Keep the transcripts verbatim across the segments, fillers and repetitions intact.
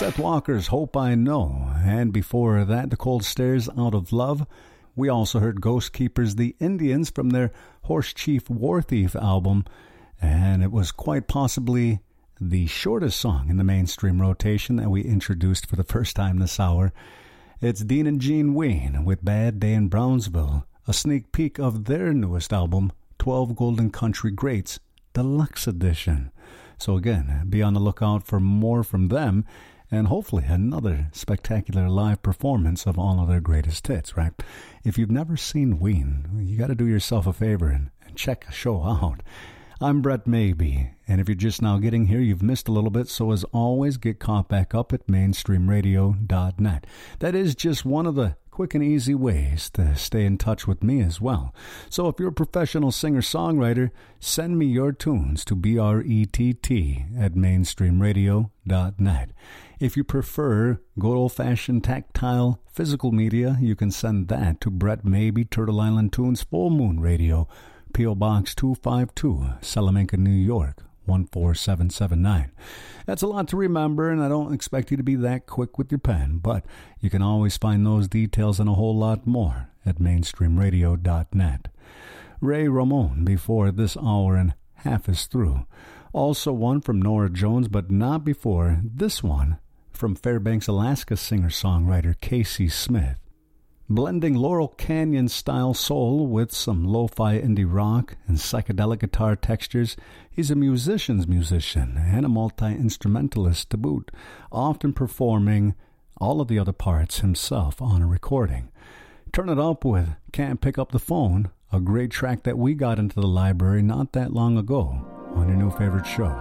Seth Walker's Hope I Know, and before that, The Cold Stares Out of Love. We also heard Ghost Keepers The Indians from their Horse Chief War Thief album, and it was quite possibly the shortest song in the mainstream rotation that we introduced for the first time this hour. It's Dean and Gene Wayne with Bad Day in Brownsville, a sneak peek of their newest album, twelve Golden Country Greats, Deluxe Edition. So again, be on the lookout for more from them, and hopefully another spectacular live performance of all of their greatest hits, right? If you've never seen Ween, you got to do yourself a favor and, and check a show out. I'm Brett Maybe, and if you're just now getting here, you've missed a little bit, so as always, get caught back up at mainstream radio dot net. That is just one of the quick and easy ways to stay in touch with me as well. So if you're a professional singer-songwriter, send me your tunes to B R E T T at mainstream radio dot net. If you prefer good old-fashioned tactile physical media, you can send that to Brett Maybe, Turtle Island Tunes, Full Moon Radio, P O. Box two five two, Salamanca, New York, one four seven seven nine. That's a lot to remember, and I don't expect you to be that quick with your pen, but you can always find those details and a whole lot more at mainstream radio dot net. Ray Ramon before this hour and half is through. Also one from Nora Jones, but not before this one from Fairbanks, Alaska singer-songwriter Casey Smith. Blending Laurel Canyon-style soul with some lo-fi indie rock and psychedelic guitar textures, he's a musician's musician and a multi-instrumentalist to boot, often performing all of the other parts himself on a recording. Turn it up with Can't Pick Up the Phone, a great track that we got into the library not that long ago on your new favorite show.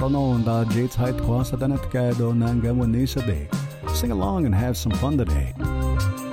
Sing along and have some fun today.